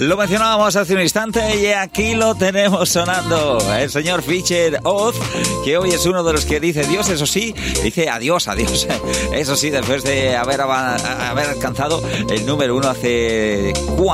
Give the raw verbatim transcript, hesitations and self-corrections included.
Lo mencionábamos hace un instante y aquí lo tenemos sonando. El señor Fisher Oz, que hoy es uno de los que dice Dios, eso sí, dice adiós, adiós. Eso sí, después de haber, haber alcanzado el número uno hace cuatro